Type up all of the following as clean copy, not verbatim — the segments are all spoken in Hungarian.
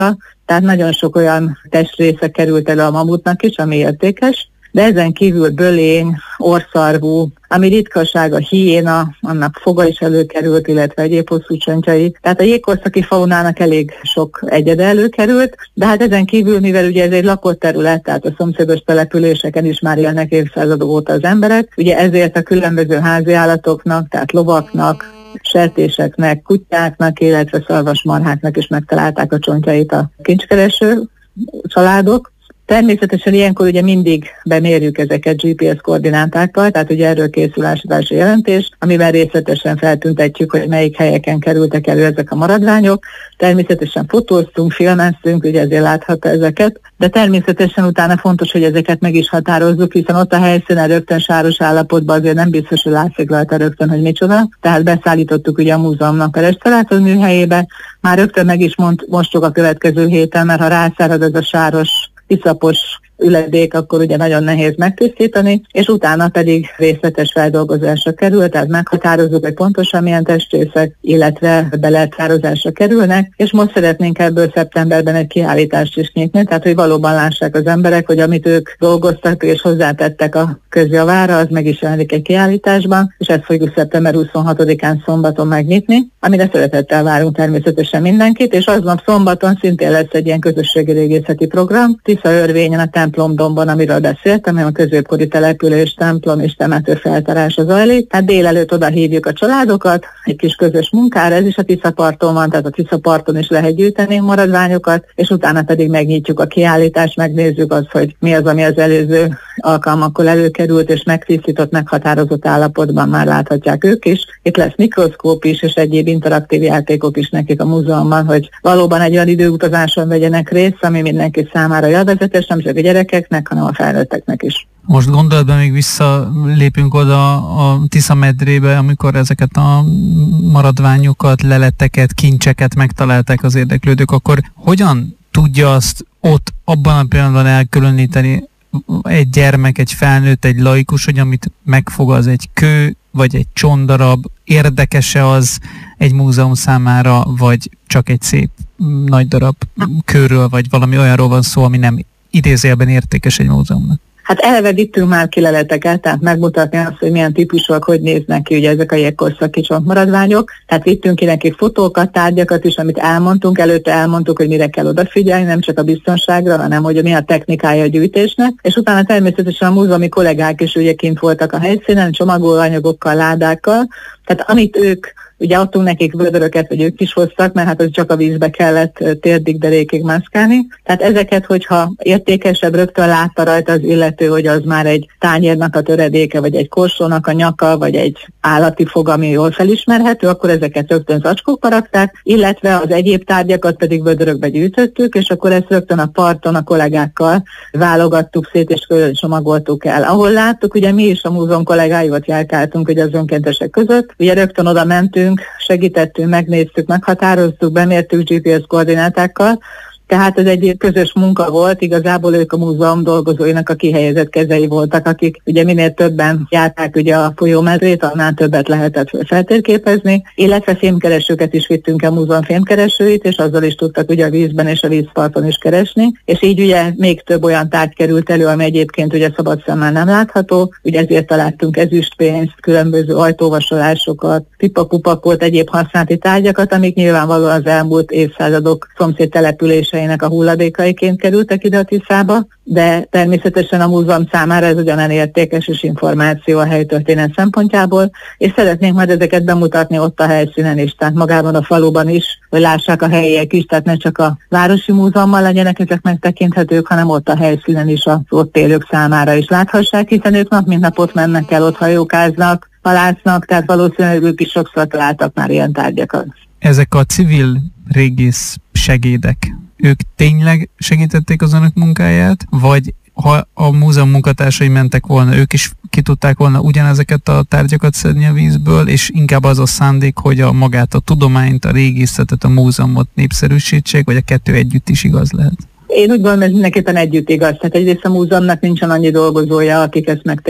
tehát nagyon sok olyan testrésze került elő a mamutnak is, ami értékes, de ezen kívül bölény, orrszarvú, ami ritkaság, a hiéna, annak foga is előkerült, illetve egyéb hosszú csontjai. Tehát a jégkorszaki faunának elég sok egyede előkerült, de hát ezen kívül, mivel ugye ez egy lakott terület, tehát a szomszédos településeken is már élnek évszázadok óta az emberek, ugye ezért a különböző háziállatoknak, tehát lovaknak, sertéseknek, kutyáknak, illetve szarvasmarháknak is megtalálták a csontjait a kincskereső családok. Természetesen ilyenkor ugye mindig bemérjük ezeket GPS koordinátákkal, tehát ugye erről készül ásatási jelentés, amiben részletesen feltüntetjük, hogy melyik helyeken kerültek elő ezek a maradványok. Természetesen fotóztunk, filmeztünk, ugye ezért láthatta ezeket, de természetesen utána fontos, hogy ezeket meg is határozzuk, hiszen ott a helyszínen rögtön sáros állapotban azért nem biztos, hogy látszik rajta rögtön, hogy micsoda. Tehát beszállítottuk ugye a múzeumnak a restaurátor műhelyébe, már rögtön meg is mostuk a következő héten, mert ha rászárad ez a sáros, iszapos üledék, akkor ugye nagyon nehéz megtisztítani, és utána pedig részletes feldolgozásra kerül, tehát meghatározzuk, hogy pontosan milyen testrészek, illetve beletározásra kerülnek, és most szeretnénk ebből szeptemberben egy kiállítást is nyitni, tehát hogy valóban lássák az emberek, hogy amit ők dolgoztak és hozzátettek a közjavára, az meg is jelenik egy kiállításban, és ezt fogjuk szeptember 26-án szombaton megnyitni, amire szeretettel várunk természetesen mindenkit, és aznap szombaton szintén lesz egy ilyen közösségi régészeti program, Tiszaörvényen a templomdomban, amiről beszéltem, a középkori település, templom és temető feltárása zajlik. Tehát délelőtt oda hívjuk a családokat, egy kis közös munkára, ez is a Tiszaparton van, tehát a Tiszaparton is lehet gyűjteni maradványokat, és utána pedig megnyitjuk a kiállítást, megnézzük azt, hogy mi az, ami az előző alkalmakkor előkerült, és megtisztított, meghatározott állapotban már láthatják ők is. Itt lesz mikroszkóp is, és egyéb interaktív játékok is nekik a múzeumban, hogy valóban egy olyan időutazáson vegyenek részt, ami mindenki számára élvezetes, nem csak a gyerekeknek, hanem a felnőtteknek is. Most gondolatban még visszalépünk oda a Tisza medrébe, amikor ezeket a maradványokat, leleteket, kincseket megtalálták az érdeklődők, akkor hogyan tudja azt ott abban a pillanatban elkülöníteni egy gyermek, egy felnőtt, egy laikus, hogy amit megfog, az egy kő, vagy egy csontdarab, érdekes-e az egy múzeum számára, vagy csak egy szép nagy darab kőről, vagy valami olyanról van szó, ami nem idézőjelben értékes egy múzeumnak? Hát eleve vittünk már ki leleteket, tehát megmutatni azt, hogy milyen típusok, hogy néznek ki ugye ezek a jégkorszaki csontmaradványok. Tehát vittünk ki nekik fotókat, tárgyakat is, amit elmondtunk, előtte elmondtuk, hogy mire kell odafigyelni, nem csak a biztonságra, hanem hogy mi a technikája a gyűjtésnek. És utána természetesen a múzeumi kollégák is ugye kint voltak a helyszínen, csomagolóanyagokkal, ládákkal. Tehát amit ők, ugye adtunk nekik vödöröket, vagy ők is hoztak, mert hát az csak a vízbe kellett térdig, derékig mászkálni. Tehát ezeket, hogyha értékesebb, rögtön látta rajta az illető, hogy az már egy tányérnak a töredéke, vagy egy korsónak a nyaka, vagy egy állati fog, ami jól felismerhető, akkor ezeket rögtön zacskókba rakták, illetve az egyéb tárgyakat pedig vödörökbe gyűjtöttük, és akkor ezt rögtön a parton a kollégákkal válogattuk szét, és csomagoltuk el. Ahol láttuk, ugye mi is a múzeum kollégáival járkáltunk ugye az önkéntesek között, ugye rögtön oda mentünk, segítettünk, megnéztük, meghatároztuk, bemértük GPS koordinátákkal, tehát ez egy közös munka volt, igazából ők a múzeum dolgozóinak a kihelyezett kezei voltak, akik ugye minél többen járták ugye a folyómedrét, annál többet lehetett feltérképezni, illetve fémkeresőket is vittünk a múzeum fémkeresőit, és azzal is tudtak ugye a vízben és a vízparton is keresni, és így ugye még több olyan tárgy került elő, ami egyébként ugye szabad szemmel nem látható, ugye ezért találtunk ezüstpénzt, különböző ajtóvasolásokat, pipakupakot, egyéb használati tárgyakat, amik nyilvánvalóan az elmúlt évszázadok szomszéd települése a hulladékaiként kerültek ide a Tiszába, de természetesen a múzeum számára ez ugyanen értékes és információ a helytörténet szempontjából, és szeretnénk majd ezeket bemutatni ott a helyszínen is, tehát magában a faluban is, hogy lássák a helyiek is, tehát ne csak a városi múzeummal legyenek ezek megtekinthetők, hanem ott a helyszínen is az ott élők számára is láthassák, hiszen ők nap mint nap ott mennek el, ott hajókáznak, halásznak, tehát valószínűleg ők is sokszor találtak már ilyen tárgyakat. Ezek a civil régész segédek, ők tényleg segítették az önök munkáját, vagy ha a múzeum munkatársai mentek volna, ők is ki tudták volna ugyanezeket a tárgyakat szedni a vízből, és inkább az a szándék, hogy magát a tudományt, a régészetet, a múzeumot népszerűsítsék, vagy a kettő együtt is igaz lehet? Én úgy gondolom, ez mindenképpen együtt igaz. Tehát egyrészt a múzeumnak nincsen annyi dolgozója, akik ezt megtegyék.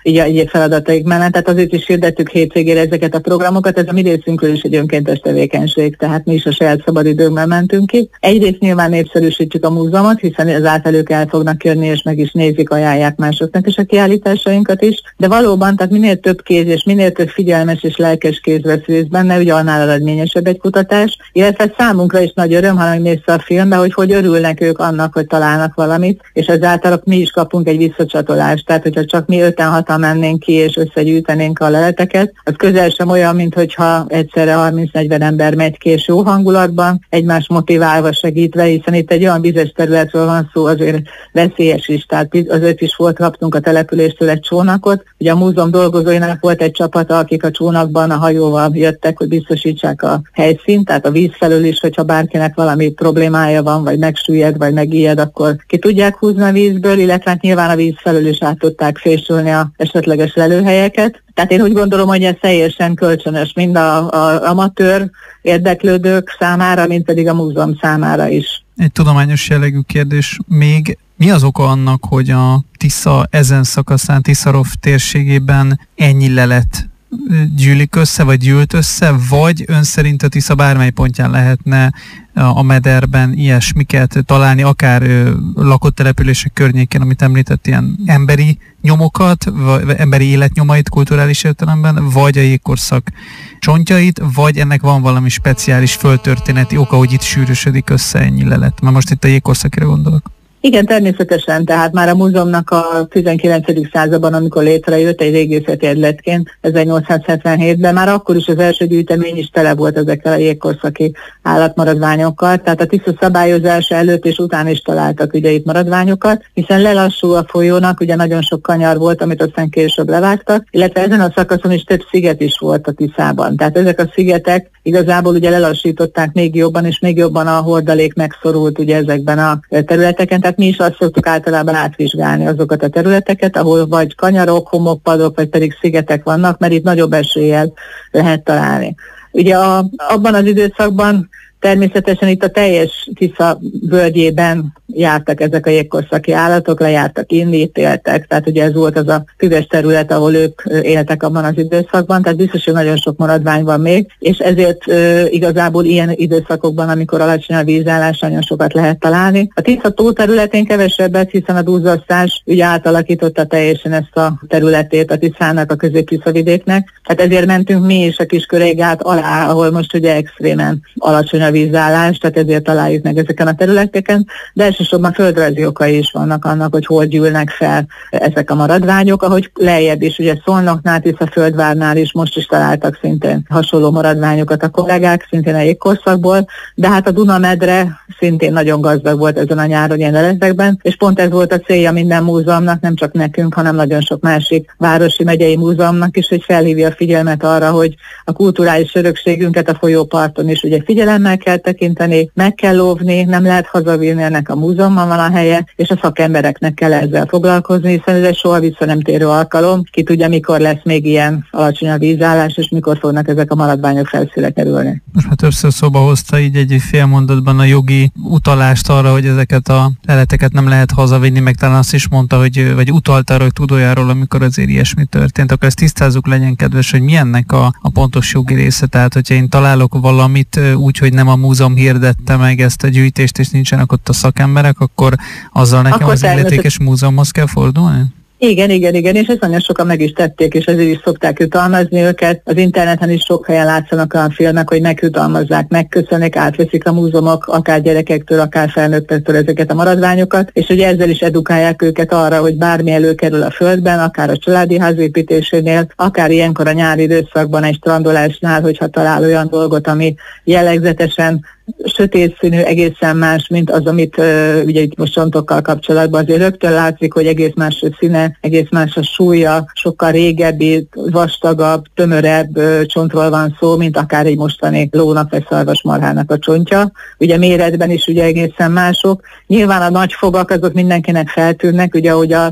így a egyéb feladataik mellett. Tehát azért is hirdettük hétvégére ezeket a programokat, ez a mi részünkről is egy önkéntes tevékenység, tehát mi is a saját szabadidőnkben mentünk ki. Egyrészt nyilván népszerűsítjük a múzeumot, hiszen ezáltal ők el fognak jönni, és meg is nézik, ajánlják másoknak is a kiállításainkat is, de valóban, tehát minél több kéz és minél több figyelmes és lelkes kéz vesz részt benne, ugye annál eredményesebb egy kutatás, illetve számunkra is nagy öröm, ha megnézsz a filmbe, hogy örülnek ők annak, hogy találnak valamit, és ezáltal mi is kapunk egy visszacsatolást. Tehát, hogyha csak mi 5-6-an mennénk ki és összegyűjtenénk a leleteket, az közel sem olyan, mint hogyha egyszerre 30-40 ember megy ki, és jó hangulatban, egymás motiválva, segítve, hiszen itt egy olyan vizes területről van szó, azért veszélyes is. Tehát azért is kaptunk a településtől egy csónakot. Ugye a múzeum dolgozóinak volt egy csapata, akik a csónakban a hajóval jöttek, hogy biztosítsák a helyszínt, tehát a víz felől is, hogyha bárkinek valami problémája van, vagy megsüllyed, vagy megijed, akkor ki tudják húzni a vízből, illetve nyilván a víz felől is át tudták fésülni a esetleges lelőhelyeket. Tehát én úgy gondolom, hogy ez teljesen kölcsönös, mind az amatőr érdeklődők számára, mint pedig a múzeum számára is. Egy tudományos jellegű kérdés még. Mi az oka annak, hogy a Tisza ezen szakaszán, Tiszarov térségében ennyi lelet gyűlik össze, vagy gyűlt össze, vagy ön szerint a Tisza bármely pontján lehetne a mederben ilyesmiket találni, akár lakott települések környékén, amit említett, ilyen emberi nyomokat, vagy emberi életnyomait kulturális értelemben, vagy a jégkorszak csontjait, vagy ennek van valami speciális földtörténeti oka, hogy itt sűrűsödik össze ennyi lelet. Már most itt a jégkorszakra gondolok. Igen, természetesen, tehát már a múzeumnak a 19. században, amikor létrejött egy régészeti egyletként 1877-ben, már akkor is az első gyűjtemény is tele volt ezekkel a jégkorszaki állatmaradványokkal, tehát a Tisza szabályozása előtt és után is találtak ugye itt maradványokat, hiszen lelassul a folyónak, ugye nagyon sok kanyar volt, amit aztán később levágtak, illetve ezen a szakaszon is több sziget is volt a Tiszában. Tehát ezek a szigetek igazából ugye lelassították még jobban, és még jobban a hordalék megszorult ugye ezekben a területeken. Tehát mi is azt szoktuk általában átvizsgálni azokat a területeket, ahol vagy kanyarok, homokpadok, vagy pedig szigetek vannak, mert itt nagyobb eséllyel lehet találni. Ugye abban az időszakban természetesen itt a teljes Tisza völgyében jártak ezek a jégkorszaki állatok, lejártak inni, itt éltek, tehát ugye ez volt az a füves terület, ahol ők éltek abban az időszakban, tehát biztos, hogy nagyon sok maradvány van még, és ezért igazából ilyen időszakokban, amikor alacsony a vízállás, nagyon sokat lehet találni. A Tisza tó területén kevesebbet, hiszen a duzzasztás ugye átalakította teljesen ezt a területét a Tiszának, a Közép-Tiszavidéknek, tehát ezért mentünk mi is a Kisköregát alá, ahol most ugye extrémen alacsony a vízállás, tehát ezért találjuk meg ezeken a területeken, de elsősorban földrajzi okai is vannak annak, hogy hol gyűlnek fel ezek a maradványok, ahogy lejjebb is, ugye Szolnoknál, Tiszaföldvárnál is most is találtak szintén hasonló maradványokat a kollégák, szintén a jégkorszakból, de hát a Duna-medre szintén nagyon gazdag volt ezen a nyáron ilyen leletekben, és pont ez volt a célja minden múzeumnak, nem csak nekünk, hanem nagyon sok másik városi, megyei múzeumnak is, hogy felhívja a figyelmet arra, hogy a kulturális örökségünket a folyóparton is ugye figyelemmel kell tekinteni, meg kell óvni, nem lehet hazavinni, ennek a múzeumban van a helye, és a szakembereknek kell ezzel foglalkozni, hiszen ez egy soha vissza nem térő alkalom. Ki tudja, mikor lesz még ilyen alacsony a vízállás, és mikor fognak ezek a maradványok felszínre kerülni. Most hát többször szóba hozta így egy fél mondatban a jogi utalást arra, hogy ezeket a leleteket nem lehet hazavinni, meg talán azt is mondta, hogy vagy utalt arra, hogy tud olyanról, amikor azért ilyesmi történt. Akkor ezt tisztázzuk, legyen kedves, hogy mi ennek a pontos jogi része. Tehát, hogyha én találok valamit úgy, hogy nem a múzeum hirdette meg ezt a gyűjtést, és nincsenek ott a szakemberek, akkor azzal nekem akkor az illetékes múzeumhoz kell fordulni? Igen, és ezt nagyon sokan meg is tették, és ezért is szokták jutalmazni őket. Az interneten is sok helyen látszanak olyan filmek, hogy megjutalmazzák, megköszönik, átveszik a múzeumok, akár gyerekektől, akár felnőttektől ezeket a maradványokat, és ugye ezzel is edukálják őket arra, hogy bármi előkerül a földben, akár a családi ház építésénél, akár ilyenkor a nyári időszakban egy strandolásnál, hogyha talál olyan dolgot, ami jellegzetesen sötét színű, egészen más, mint az, amit ugye itt most csontokkal kapcsolatban azért rögtön látszik, hogy egész más a színe, egész más a súlya, sokkal régebbi, vastagabb, tömörebb csontról van szó, mint akár egy mostani lónak vagy szarvasmarhának a csontja. Ugye méretben is ugye egészen mások. Nyilván a nagy fogak azok mindenkinek feltűnnek, ugye ahogy a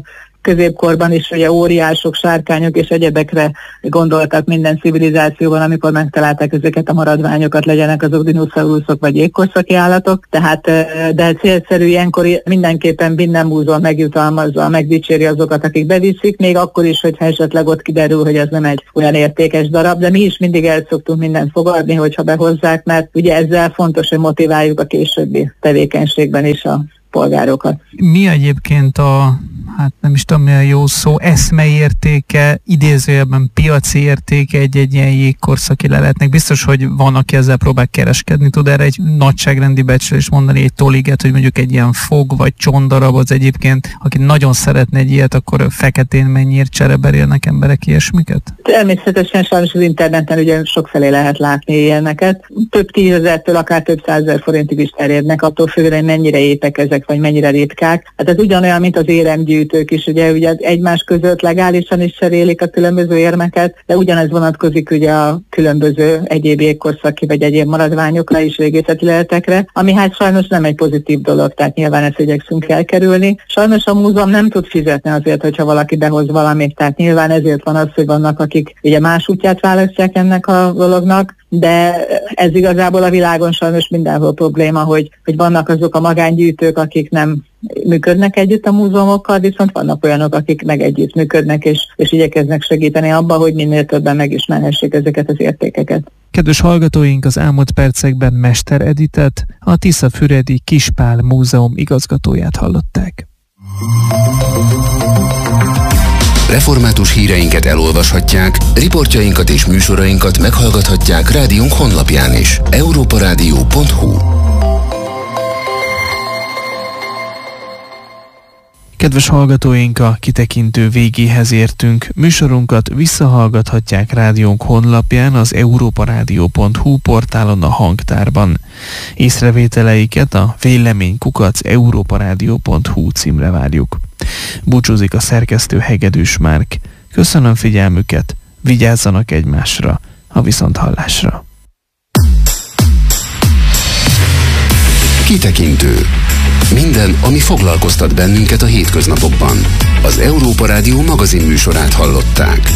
középkorban is ugye óriások, sárkányok és egyebekre gondoltak minden civilizációban, amikor megtalálták ezeket a maradványokat, legyenek azok dinoszauruszok vagy jégkorszaki állatok. Tehát, de célszerű ilyenkor mindenképpen minden múzeum megjutalmazza, megdicséri azokat, akik beviszik, még akkor is, hogyha esetleg ott kiderül, hogy ez nem egy olyan értékes darab, de mi is mindig el szoktunk mindent fogadni, hogyha behozzák, mert ugye ezzel fontos, hogy motiváljuk a későbbi tevékenységben is a polgárokat. Mi egyébként nem is tudom mi a jó szó, eszmeértéke, idézőjelben piaci értéke egy ilyen jégkorszaki leletnek? Biztos, hogy van, aki ezzel próbál kereskedni. Tud erre egy nagyságrendi becslést mondani, egy toliget, hogy mondjuk egy ilyen fog vagy csondarab az egyébként, aki nagyon szeretne egy ilyet, akkor feketén mennyiért csereberélnek emberek ilyesmiket? Természetesen sajnos az interneten ugye sokfelé lehet látni ilyeneket. Több 10 000-től akár több 100 000 forintig is terjednek, attól függően, hogy mennyire épek ezek, vagy mennyire ritkák. Hát ez ugyanolyan, mint az éremgyűjtők is, ugye egymás között legálisan is cserélik a különböző érmeket, de ugyanez vonatkozik ugye a különböző egyéb jégkorszaki vagy egyéb maradványokra is, régészeti leletekre, ami hát sajnos nem egy pozitív dolog, tehát nyilván ezt igyekszünk elkerülni. Sajnos a múzeum nem tud fizetni azért, hogyha valaki behoz valamit, tehát nyilván ezért van az, hogy vannak, akik ugye más útját választják ennek a dolognak, de ez igazából a világon sajnos mindenhol probléma, hogy vannak azok a magángyűjtők, akik nem működnek együtt a múzeumokkal, viszont vannak olyanok, akik meg együtt működnek, és igyekeznek segíteni abba, hogy minél többen megismerhessék ezeket az értékeket. Kedves hallgatóink, az elmúlt percekben Mester Editet, a Tiszafüredi Kispál Múzeum igazgatóját hallották. Református híreinket elolvashatják, riportjainkat és műsorainkat meghallgathatják rádiónk honlapján is. europaradio.hu. Kedves hallgatóink, a kitekintő végéhez értünk. Műsorunkat visszahallgathatják rádiónk honlapján, az europaradio.hu portálon, a hangtárban. Észrevételeiket a vélemény@europaradio.hu címre várjuk. Búcsúzik a szerkesztő Hegedűs Márk. Köszönöm figyelmüket, vigyázzanak egymásra, a viszonthallásra. Kitekintő. Minden, ami foglalkoztat bennünket a hétköznapokban. Az Európa Rádió magazin műsorát hallották.